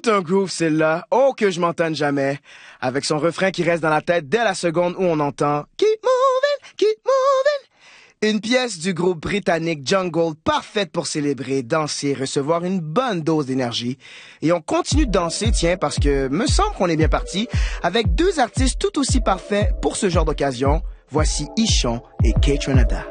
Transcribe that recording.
Tout un groove, celle-là. Oh, que je m'entende jamais. Avec son refrain qui reste dans la tête dès la seconde où on entend « Keep moving, keep moving ». Une pièce du groupe britannique Jungle parfaite pour célébrer, danser, recevoir une bonne dose d'énergie. Et on continue de danser, tiens, parce que me semble qu'on est bien parti, avec deux artistes tout aussi parfaits pour ce genre d'occasion. Voici Ichon et Kate Renada.